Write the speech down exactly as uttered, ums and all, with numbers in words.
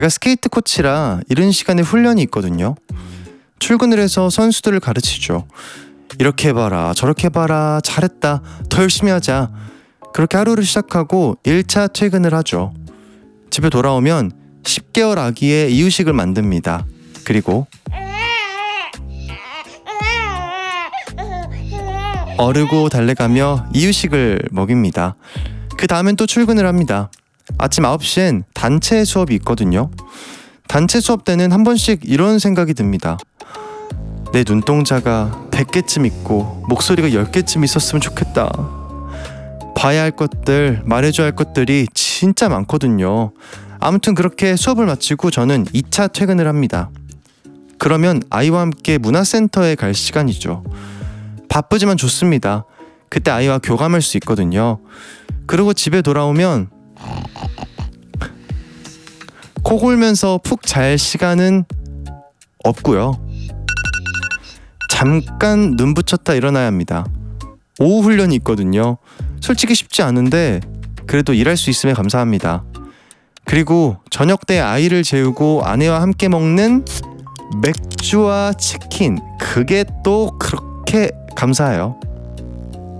제가 스케이트 코치라 이른 시간에 훈련이 있거든요. 출근을 해서 선수들을 가르치죠. 이렇게 해봐라, 저렇게 해봐라, 잘했다, 더 열심히 하자. 그렇게 하루를 시작하고 일 차 퇴근을 하죠. 집에 돌아오면 십 개월 아기의 이유식을 만듭니다. 그리고 어르고 달래가며 이유식을 먹입니다. 그 다음엔 또 출근을 합니다. 아침 아홉 시엔 단체 수업이 있거든요. 단체 수업 때는 한 번씩 이런 생각이 듭니다. 내 눈동자가 백 개쯤 있고 목소리가 열 개쯤 있었으면 좋겠다. 봐야 할 것들, 말해줘야 할 것들이 진짜 많거든요. 아무튼 그렇게 수업을 마치고 저는 이 차 퇴근을 합니다. 그러면 아이와 함께 문화센터에 갈 시간이죠. 바쁘지만 좋습니다. 그때 아이와 교감할 수 있거든요. 그리고 집에 돌아오면 코 골면서 푹 잘 시간은 없고요. 잠깐 눈 붙였다 일어나야 합니다. 오후 훈련이 있거든요. 솔직히 쉽지 않은데 그래도 일할 수 있음에 감사합니다. 그리고 저녁 때 아이를 재우고 아내와 함께 먹는 맥주와 치킨, 그게 또 그렇게 감사해요.